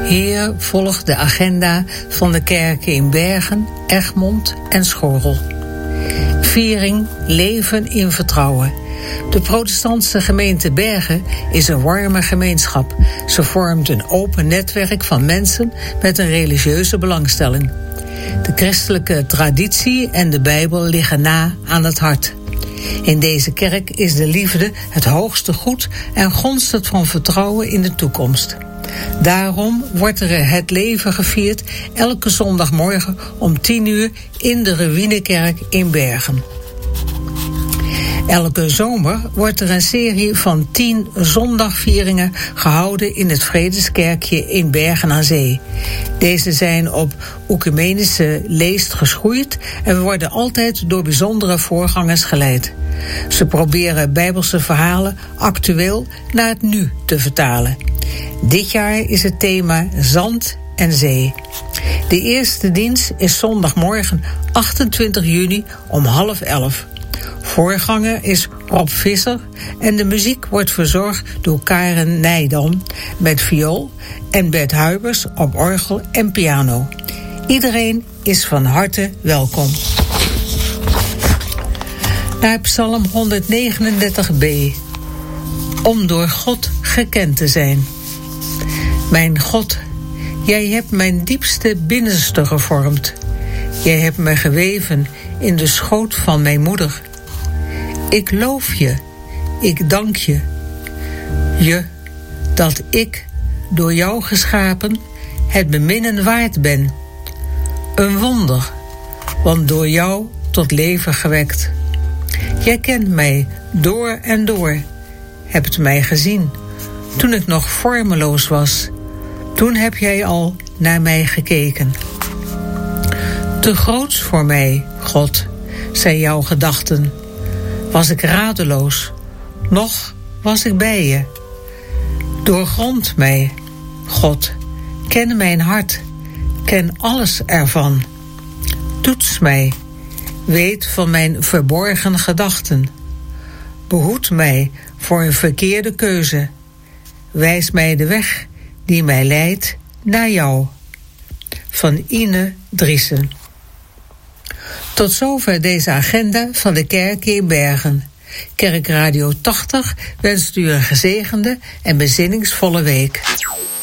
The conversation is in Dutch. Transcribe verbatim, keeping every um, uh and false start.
Hier volgt de agenda van de kerken in Bergen, Egmond en Schorrel. Viering Leven in Vertrouwen. De protestantse gemeente Bergen is een warme gemeenschap. Ze vormt een open netwerk van mensen met een religieuze belangstelling. De christelijke traditie en de Bijbel liggen na aan het hart. In deze kerk is de liefde het hoogste goed en gonst het van vertrouwen in de toekomst. Daarom wordt er het leven gevierd elke zondagmorgen om tien uur in de Ruïnekerk in Bergen. Elke zomer wordt er een serie van tien zondagvieringen gehouden in het Vredeskerkje in Bergen aan Zee. Deze zijn op oecumenische leest geschoeid en worden altijd door bijzondere voorgangers geleid. Ze proberen Bijbelse verhalen actueel naar het nu te vertalen. Dit jaar is het thema Zand en Zee. De eerste dienst is zondagmorgen achtentwintig juni om half elf. Voorganger is Rob Visser en de muziek wordt verzorgd door Karen Nijdam met viool en Bert Huibers op orgel en piano. Iedereen is van harte welkom. Naar Psalm honderdnegenendertig b. Om door God gekend te zijn. Mijn God, jij hebt mijn diepste binnenste gevormd. Jij hebt me geweven in de schoot van mijn moeder. Ik loof je, ik dank je. Je, dat ik, door jou geschapen, het beminnen waard ben. Een wonder, want door jou tot leven gewekt. Jij kent mij door en door, hebt mij gezien, toen ik nog vormeloos was. Toen heb jij al naar mij gekeken. Te groots voor mij, God, zijn jouw gedachten. Was ik radeloos, nog was ik bij je. Doorgrond mij, God, ken mijn hart, ken alles ervan. Toets mij, weet van mijn verborgen gedachten. Behoed mij voor een verkeerde keuze. Wijs mij de weg die mij leidt naar jou. Van Ine Driessen. Tot zover deze agenda van de kerk in Bergen. Kerkradio tachtig wenst u een gezegende en bezinningsvolle week.